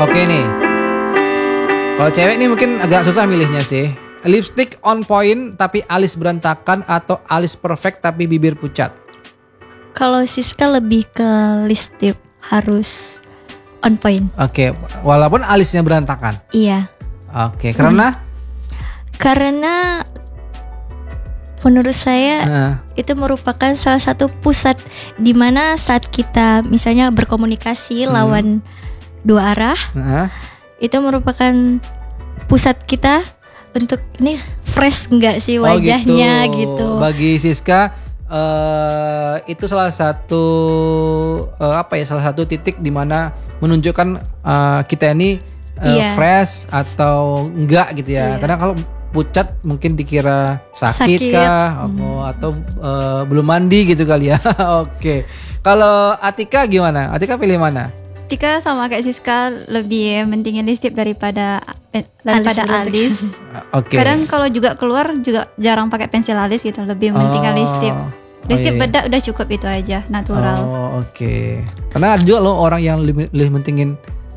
Oke nih. Kalau cewek nih mungkin agak susah milihnya sih. Lipstick on point tapi alis berantakan atau alis perfect tapi bibir pucat? Kalau Siska lebih ke lipstick harus on point. Oke, walaupun alisnya berantakan. Iya. Oke, karena Karena menurut saya itu merupakan salah satu pusat di mana saat kita misalnya berkomunikasi lawan dua arah, itu merupakan pusat kita untuk ini fresh nggak sih wajahnya gitu. Bagi Siska itu salah satu salah satu titik di mana menunjukkan kita ini fresh atau enggak gitu ya. Karena kalau pucat mungkin dikira sakit kah atau belum mandi gitu kali ya. Oke. Kalau Atika gimana? Atika pilih mana? Tika sama kayak Siska lebih mentingin lipstick daripada alis. Oke. Kadang kalau juga keluar juga jarang pakai pensil alis gitu, lebih mentingin lipstick. Lipstick bedak udah cukup itu aja, natural. Oke. Karena ada juga loh orang yang lebih mentingin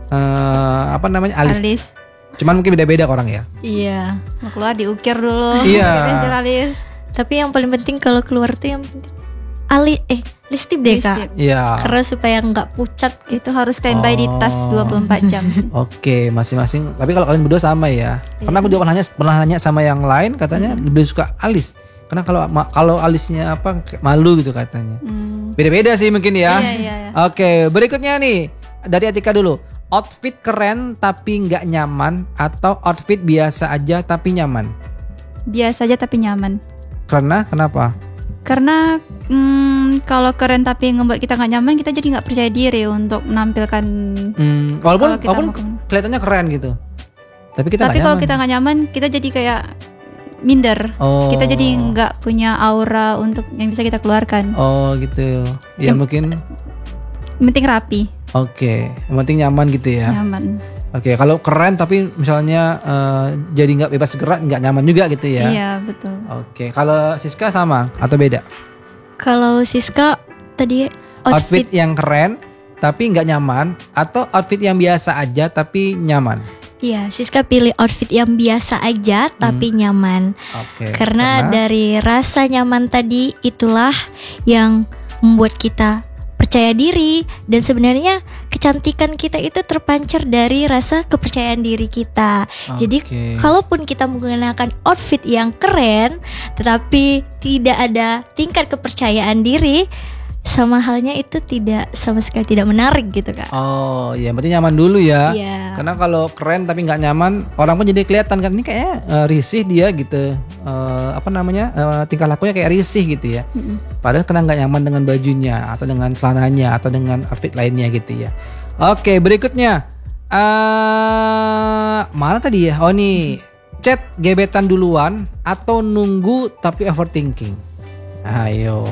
alis. Cuman mungkin beda-beda orang ya. Iya. Mau keluar diukir dulu. Iya. Pakai pensil alis. Tapi yang paling penting kalau keluar tuh yang penting lipstick deh Kak. Iya. Karena supaya nggak pucat itu harus standby di tas 24 jam. Oke, masing-masing. Tapi kalau kalian berdua sama ya. Karena aku juga pernah nanya sama yang lain katanya lebih suka alis. Karena kalau alisnya malu gitu katanya. Beda-beda sih mungkin ya. Iya. Oke, berikutnya nih dari Atika dulu. Outfit keren tapi nggak nyaman atau outfit biasa aja tapi nyaman? Biasa aja tapi nyaman. Kenapa? Karena kalau keren tapi ngebuat kita nggak nyaman, kita jadi nggak percaya diri untuk menampilkan. Walaupun kelihatannya keren gitu. Tapi kalau kita nggak nyaman, kita jadi kayak minder. Kita jadi nggak punya aura untuk yang bisa kita keluarkan. Oh gitu. Ya mungkin. Penting rapi. Oke, yang penting nyaman gitu ya. Nyaman. Oke, kalau keren tapi misalnya jadi nggak bebas gerak, nggak nyaman juga gitu ya. Iya betul. Oke, kalau Siska sama atau beda? Kalau Siska tadi outfit yang keren tapi nggak nyaman atau outfit yang biasa aja tapi nyaman? Iya, Siska pilih outfit yang biasa aja tapi nyaman. Oke. Karena dari rasa nyaman tadi itulah yang membuat kita percaya diri, dan sebenarnya kecantikan kita itu terpancar dari rasa kepercayaan diri kita. Jadi kalaupun kita menggunakan outfit yang keren tetapi tidak ada tingkat kepercayaan diri, sama halnya itu sama sekali tidak menarik gitu Kak. Oh iya, berarti nyaman dulu ya. Iya. Karena kalau keren tapi nggak nyaman, orang pun jadi kelihatan kan ini kayaknya risih dia gitu. Tingkah lakunya kayak risih gitu ya. Padahal karena nggak nyaman dengan bajunya atau dengan celananya atau dengan outfit lainnya gitu ya. Oke, berikutnya mana tadi ya? Oh nih, chat gebetan duluan atau nunggu tapi overthinking. Ayo.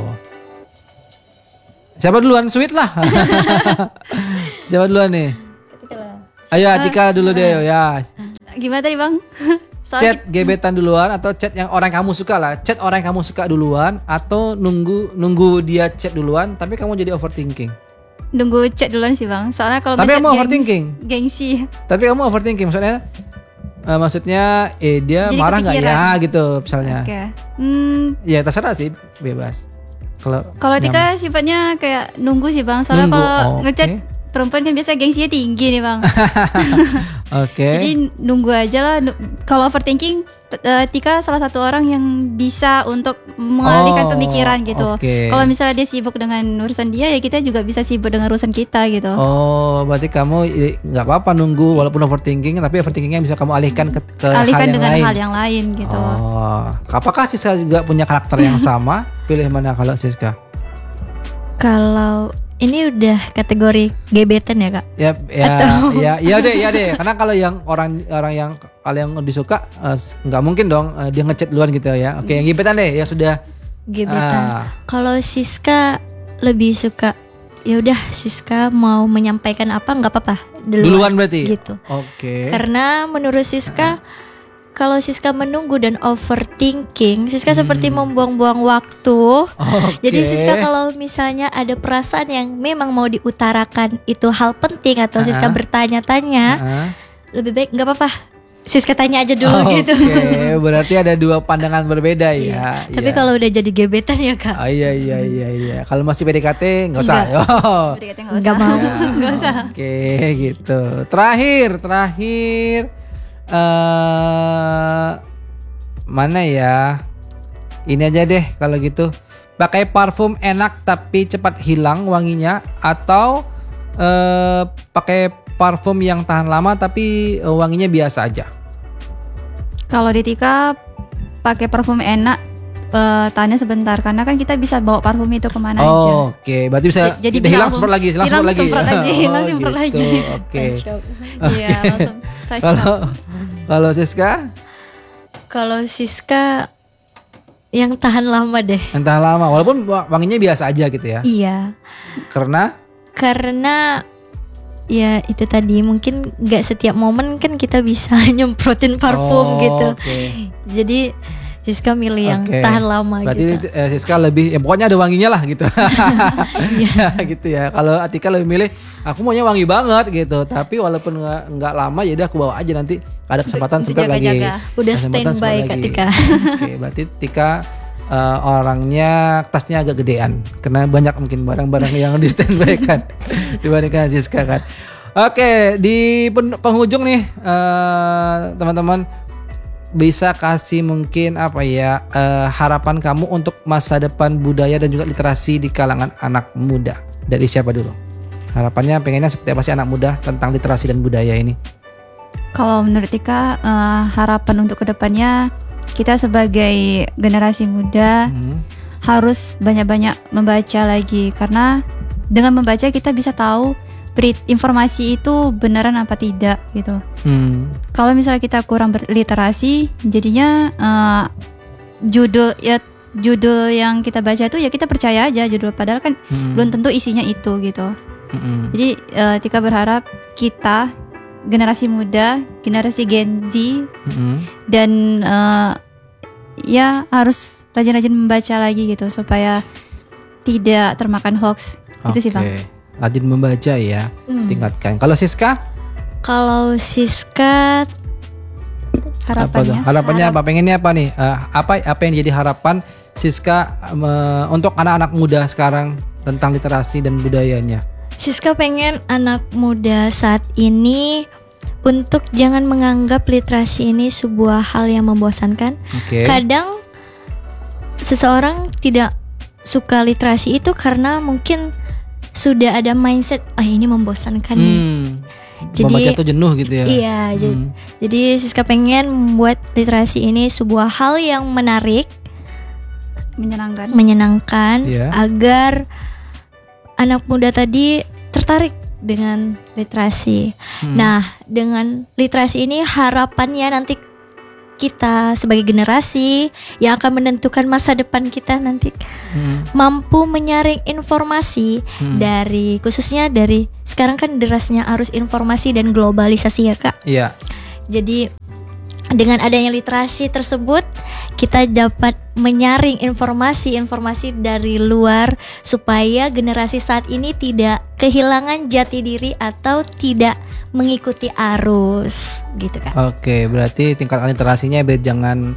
Siapa duluan? Sweet lah. Siapa duluan nih? Ayo Atika dulu deh ya. Gimana tadi Bang? Chat gebetan duluan atau chat yang orang kamu suka lah. Chat orang yang kamu suka duluan atau nunggu dia chat duluan tapi kamu jadi overthinking. Nunggu chat duluan sih Bang. Soalnya kalau tapi kamu overthinking. Gengsi. Tapi kamu overthinking maksudnya dia jadi marah nggak ya gitu misalnya. Oke. Ya terserah sih, bebas. Kalau Tika sifatnya kayak nunggu sih Bang. Soalnya kalau ngechat perempuan kan biasa gengsinya tinggi nih Bang. Oke. Jadi nunggu aja lah. Kalau overthinking, Tika salah satu orang yang bisa untuk mengalihkan pemikiran gitu. Kalau misalnya dia sibuk dengan urusan dia, ya kita juga bisa sibuk dengan urusan kita gitu. Oh, berarti kamu nggak apa-apa nunggu walaupun overthinking, tapi overthinkingnya bisa kamu alihkan ke hal yang lain gitu. Oh, apakah Siska juga punya karakter yang sama? Pilih mana kalau Siska? Kalau ini udah kategori gebetan ya Kak? Ya deh. Karena kalau yang orang yang kalian disuka nggak mungkin dong dia ngechat duluan gitu ya. Oke, yang gebetan deh ya sudah. Gebetan. Kalau Siska lebih suka, ya udah Siska mau menyampaikan apa nggak apa-apa duluan berarti. Gitu. Karena menurut Siska kalau Siska menunggu dan overthinking, Siska seperti membuang-buang waktu. Jadi Siska kalau misalnya ada perasaan yang memang mau diutarakan itu hal penting atau Siska bertanya-tanya, lebih baik nggak apa-apa, Siska tanya aja dulu gitu. Oke, berarti ada dua pandangan berbeda ya. Tapi kalau udah jadi gebetan ya Kak. Iya. Kalau masih PDKT nggak usah. PDKT nggak mau. Nggak usah. Oke, gitu. Terakhir. Mana ya? Ini aja deh kalau gitu. Pakai parfum enak tapi cepat hilang wanginya, atau pakai parfum yang tahan lama tapi wanginya biasa aja. Kalau di Tika pakai parfum enak, tahannya sebentar, karena kan kita bisa bawa parfum itu kemana aja. Oke, berarti bisa jadi hilang semprot lagi, langsung semprot lagi. Oke. Iya, langsung touch up. Kalau Siska? Kalau Siska yang tahan lama deh. Yang tahan lama, walaupun wanginya biasa aja gitu ya. Iya. Karena ya itu tadi, mungkin gak setiap momen kan kita bisa nyemprotin parfum gitu. Jadi Siska milih yang tahan lama. Berarti gitu. Siska lebih, ya pokoknya ada wanginya lah gitu. Gitu ya. Kalau Atika lebih milih, aku maunya wangi banget gitu. Tapi walaupun nggak lama, ya udah aku bawa aja, nanti ada kesempatan semprot lagi. Udah standby Kak Tika. Oke, berarti Tika orangnya tasnya agak gedean karena banyak mungkin barang-barang yang di standby kan dibandingkan Siska kan. Oke, di penghujung nih teman-teman, bisa kasih mungkin apa ya harapan kamu untuk masa depan budaya dan juga literasi di kalangan anak muda. Dari siapa dulu? Harapannya pengennya seperti apa sih anak muda tentang literasi dan budaya ini? Kalau menurut Tika, harapan untuk kedepannya, kita sebagai generasi muda harus banyak-banyak membaca lagi, karena dengan membaca kita bisa tahu informasi itu beneran apa tidak gitu. Kalau misalnya kita kurang berliterasi, jadinya judul yang kita baca itu ya kita percaya aja judul, padahal kan belum tentu isinya itu gitu. Jadi Tika berharap kita generasi muda, generasi Gen Z, dan ya harus rajin-rajin membaca lagi gitu supaya tidak termakan hoax. Itu sih Bang. Rajin membaca ya, tingkatkan. Kalau Siska? Kalau Siska harapannya apa? Pengennya apa nih? Apa yang jadi harapan Siska untuk anak-anak muda sekarang tentang literasi dan budayanya? Siska pengen anak muda saat ini untuk jangan menganggap literasi ini sebuah hal yang membosankan. Kadang seseorang tidak suka literasi itu karena mungkin sudah ada mindset ini membosankan nih. Jadi membaca tuh jenuh gitu ya. Iya, jadi Siska pengen membuat literasi ini sebuah hal yang menarik, menyenangkan, agar anak muda tadi tertarik dengan literasi. Nah, dengan literasi ini harapannya nanti kita sebagai generasi yang akan menentukan masa depan kita nanti mampu menyaring informasi dari, khususnya dari sekarang kan derasnya arus informasi dan globalisasi ya Kak. Iya. Jadi dengan adanya literasi tersebut, kita dapat menyaring informasi dari luar supaya generasi saat ini tidak kehilangan jati diri atau tidak mengikuti arus, gitu kan. Oke, berarti tingkat literasinya biar jangan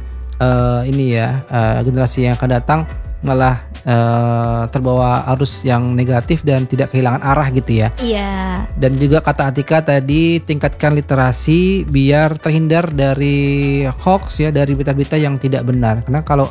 generasi yang akan datang malah terbawa arus yang negatif dan tidak kehilangan arah gitu ya. Iya. Dan juga kata Atika tadi, tingkatkan literasi biar terhindar dari hoax ya, dari berita-berita yang tidak benar. Karena kalau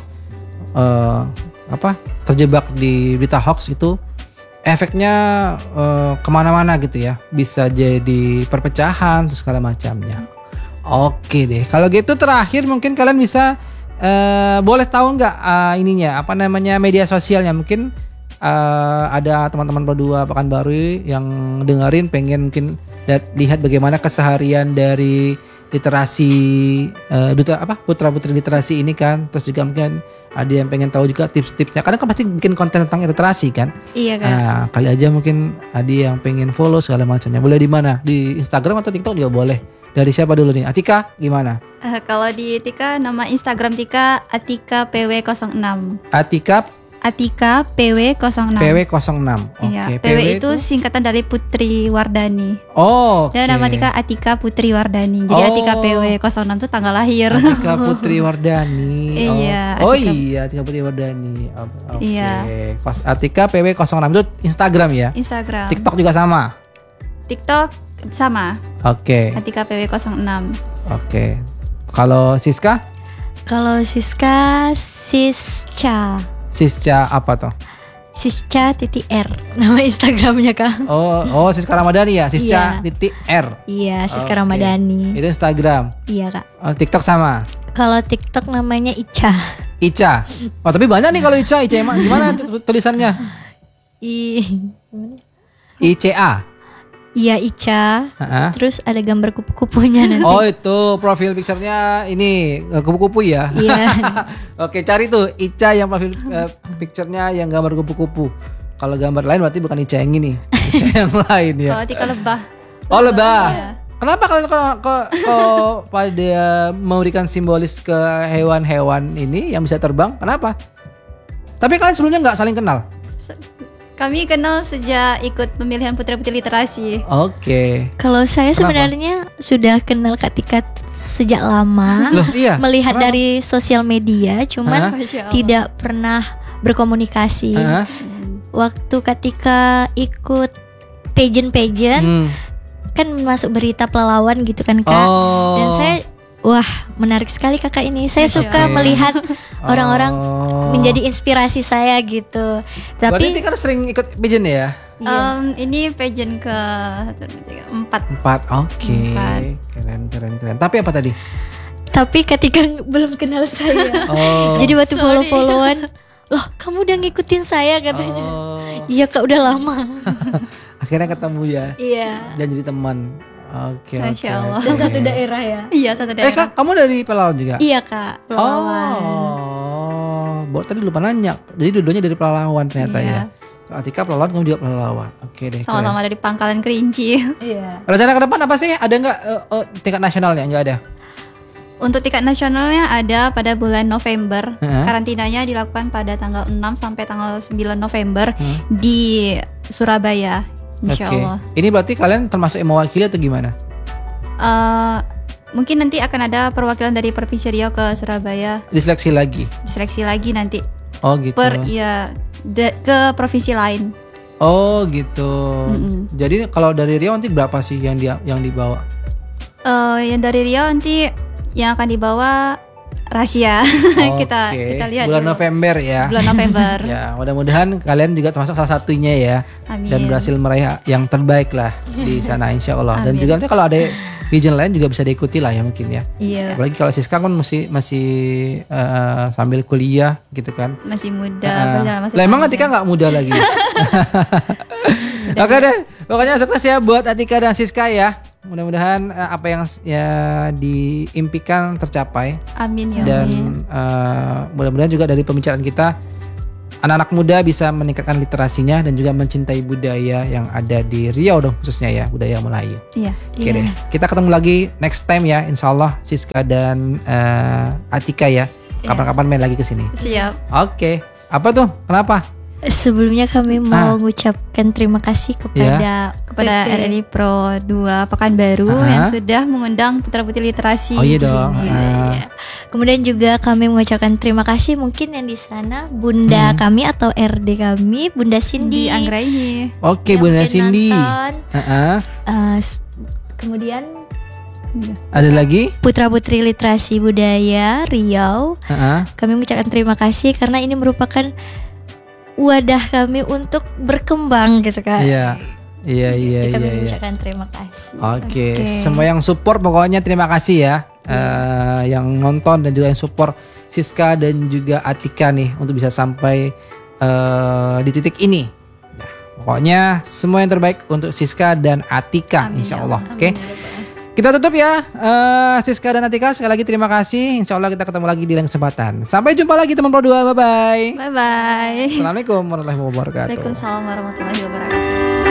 terjebak di berita hoax itu efeknya kemana-mana gitu ya, bisa jadi perpecahan segala macamnya. Oke deh, kalau gitu terakhir mungkin kalian bisa boleh tahu nggak media sosialnya, mungkin ada teman-teman berdua Pekanbaru yang dengerin pengen mungkin lihat bagaimana keseharian dari literasi putra-putri literasi ini kan, terus juga mungkin ada yang pengen tahu juga tips-tipsnya, karena kan pasti bikin konten tentang literasi kan. Iya kan. Nah, kali aja mungkin ada yang pengen follow segala macamnya, boleh di mana, di Instagram atau TikTok juga boleh. Dari siapa dulu nih? Atika gimana? Kalau di Tika, nama Instagram Tika Atika PW06. Atika PW06. PW06. Iya, PW itu singkatan dari Putri Wardani. Oh, dan nama Tika Atika Putri Wardani. Jadi Atika PW06 itu tanggal lahir. Atika Putri Wardani. Iya. Iya, Atika Putri Wardani. Iya. Atika PW06 itu Instagram ya? Instagram. TikTok juga sama? TikTok sama. Oke. Atika PW06. Oke. Kalau Siska? Kalau Siska Sisca apa tuh? Sisca.r nama Instagramnya Kak. Oh Siska Ramadhani ya? Sisca.r. Iya, Siska Ramadhani. Itu Instagram. Iya Kak. TikTok sama? Kalau TikTok namanya Ica. Oh tapi banyak nih kalau Ica emang gimana tulisannya? ICA. Iya Ica. Terus ada gambar kupu-kupunya nanti. Oh itu profil picture-nya ini kupu-kupu ya? Iya. Oke, cari tuh Ica yang profil picture-nya yang gambar kupu-kupu. Kalau gambar lain berarti bukan Ica yang ini, Ica yang lain ya. Kalau Tika lebah. Oh lebah. Iya. Kenapa kalian kok pada memberikan simbolis ke hewan-hewan ini yang bisa terbang? Kenapa? Tapi kalian sebelumnya nggak saling kenal? Kami kenal sejak ikut pemilihan Putra-Putri Literasi. Oke. Kalau saya sebenarnya sudah kenal Kak Tika sejak lama. Loh, iya. Melihat dari sosial media, cuman tidak pernah berkomunikasi. Waktu Kak Tika ikut pageant, kan masuk berita pelalawan gitu kan Kak. Dan saya wah, menarik sekali kakak ini. Saya suka melihat orang-orang menjadi inspirasi saya gitu. Tapi berarti kan sering ikut pageant ya? Ini pageant ke 4. Oke. Keren. Tapi apa tadi? Tapi ketika belum kenal saya. Jadi waktu follow-followan, loh kamu udah ngikutin saya katanya. Iya Kak, udah lama. Akhirnya ketemu ya. Iya. Dan jadi teman. Oke. Masya Allah. Dan satu daerah ya. Iya, satu daerah. Kak, kamu dari Pelalawan juga? Iya Kak, Pelalawan. Baru tadi lupa nanya. Jadi dua-duanya dari Pelalawan ternyata ya. Atika Pelalawan, kamu juga Pelalawan. Oke deh. Sama-sama dari Pangkalan Kerinci. Iya. Rencana ke depan apa sih? Ada nggak tingkat nasionalnya? Nggak ada. Untuk tingkat nasionalnya ada pada bulan November. Karantinanya dilakukan pada tanggal 6 sampai tanggal 9 November di Surabaya. Insyaallah. Ini berarti kalian termasuk yang mewakili atau gimana? Mungkin nanti akan ada perwakilan dari Provinsi Riau ke Surabaya. Diseleksi lagi nanti. Oh gitu. Ke provinsi lain. Oh gitu. Jadi kalau dari Riau nanti berapa sih yang dibawa? Yang dari Riau nanti yang akan dibawa rahasia. kita lihat bulan dulu. November ya. Bulan November. Ya, mudah-mudahan kalian juga termasuk salah satunya ya. Amin. Dan berhasil meraih yang terbaik lah di sana insya Allah. Dan juga nanti kalau ada region lain juga bisa diikuti lah ya mungkin ya. Iya. Apalagi kalau Siska kan masih sambil kuliah gitu kan. Masih muda. Lah emang Atika nggak muda lagi. Oke deh, pokoknya sukses ya buat Atika dan Siska ya. Mudah-mudahan apa yang diimpikan tercapai. Amin ya. Dan mudah-mudahan juga dari pembicaraan kita anak-anak muda bisa meningkatkan literasinya dan juga mencintai budaya yang ada di Riau dong khususnya ya, budaya Melayu. Iya. Oke deh. Kita ketemu lagi next time ya, insyaallah Siska dan Atika ya. Kapan-kapan main lagi ke sini. Siap. Oke. Apa tuh? Kenapa? Sebelumnya kami mau mengucapkan terima kasih kepada RRI Pro 2 Pekanbaru yang sudah mengundang putra-putri literasi. Oh iya dong. Kemudian juga kami mengucapkan terima kasih mungkin yang di sana Bunda kami atau RD kami, Bunda Cindy Anggraini. Oke, Bunda Cindy. Kemudian ada lagi putra-putri literasi budaya Riau. Kami mengucapkan terima kasih karena ini merupakan wadah kami untuk berkembang gitu kan. Iya. Kami mengucapkan terima kasih. Oke. Semua yang support pokoknya terima kasih ya. Yang nonton dan juga yang support Siska dan juga Atika nih untuk bisa sampai di titik ini. Nah, pokoknya semua yang terbaik untuk Siska dan Atika insyaallah. Oke. Kita tutup ya Siska dan Atika. Sekali lagi terima kasih. Insya Allah kita ketemu lagi di lain kesempatan. Sampai jumpa lagi teman Pro 2. Bye-bye. Bye-bye. Assalamualaikum warahmatullahi wabarakatuh. Waalaikumsalam warahmatullahi wabarakatuh.